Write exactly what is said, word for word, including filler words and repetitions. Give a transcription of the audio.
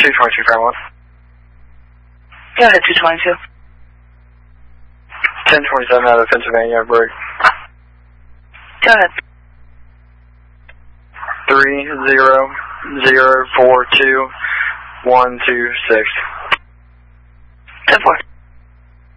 two twenty-two, Fairmont. Go ahead, two twenty-two. ten twenty-seven out of Pennsylvania, break. Go ahead. Three zero zero four two one two six. ten four.